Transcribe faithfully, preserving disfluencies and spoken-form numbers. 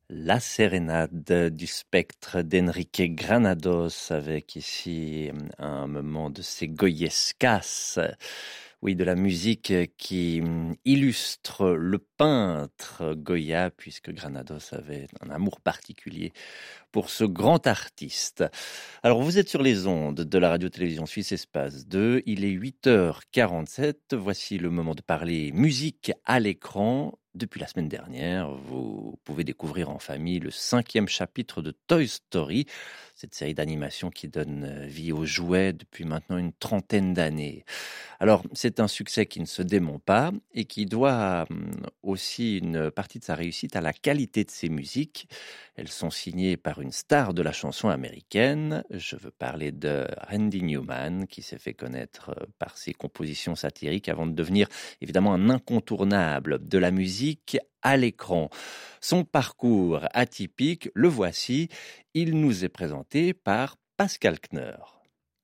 La sérénade du spectre d'Enrique Granados avec ici un moment de ces goyescas, oui, de la musique qui illustre le peintre Goya, puisque Granados avait un amour particulier pour ce grand artiste. Alors vous êtes sur les ondes de la radio-télévision Suisse Espace deux, il est huit heures quarante-sept, voici le moment de parler musique à l'écran. Depuis la semaine dernière, vous pouvez découvrir en famille le cinquième chapitre de Toy Story, cette série d'animation qui donne vie aux jouets depuis maintenant une trentaine d'années. Alors, c'est un succès qui ne se dément pas et qui doit aussi une partie de sa réussite à la qualité de ses musiques. Elles sont signées par une star de la chanson américaine. Je veux parler de Randy Newman, qui s'est fait connaître par ses compositions satiriques avant de devenir évidemment un incontournable de la musique à l'écran. Son parcours atypique, le voici. Il nous est présenté par Pascal Kner.